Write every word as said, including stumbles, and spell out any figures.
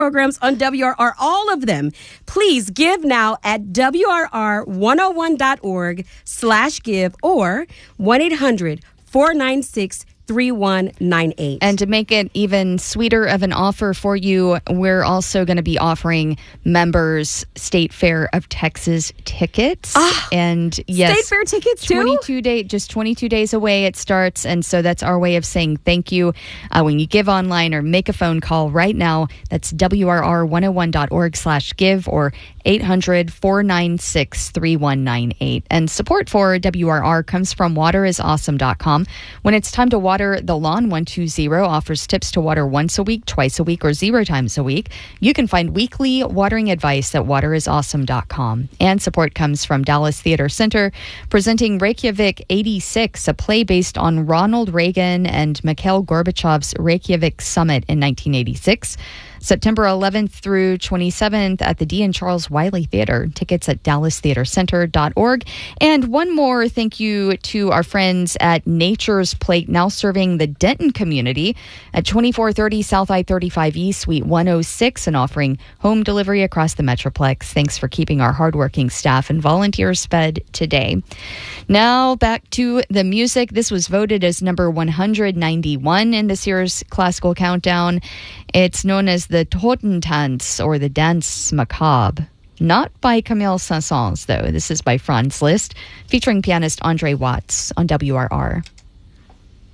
programs on W R R, all of them. Please give now at W R R one oh one dot org slash give or one eight hundred four nine six three one nine eight. And to make it even sweeter of an offer for you, we're also going to be offering members State Fair of Texas tickets. Ah, and yes, State Fair tickets too? twenty-two day, just twenty-two days away it starts. And so that's our way of saying thank you. Uh, when you give online or make a phone call right now, that's W R R one oh one dot org slash give or eight hundred four nine six three one nine eight. And support for W R R comes from water is awesome dot com. When it's time to water the lawn, one two zero offers tips to water once a week, twice a week, or zero times a week. You can find weekly watering advice at water is awesome dot com. And support comes from Dallas Theater Center, presenting Reykjavik eighty-six, a play based on Ronald Reagan and Mikhail Gorbachev's Reykjavik Summit in nineteen eighty-six. September eleventh through twenty-seventh at the D and Charles Wiley Theater. Tickets at dallas theater center dot org. And one more thank you to our friends at Nature's Plate, now serving the Denton community at twenty-four thirty South I thirty-five E, Suite one oh six, and offering home delivery across the Metroplex. Thanks for keeping our hardworking staff and volunteers fed today. Now back to the music. This was voted as number one hundred ninety-one in this year's classical countdown. It's known as the Totentanz, or the Dance Macabre. Not by Camille Saint-Saëns, though. This is by Franz Liszt, featuring pianist Andre Watts on W R R.